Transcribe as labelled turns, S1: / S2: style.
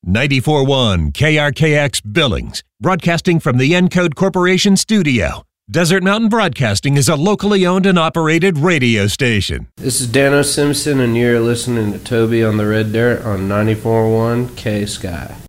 S1: 94.1 KRKX Billings, broadcasting from the Encode Corporation studio. Desert Mountain Broadcasting is a locally owned and operated radio station.
S2: This is Dano Simpson, and you're listening to Toby on the Red Dirt on 94.1 K Sky.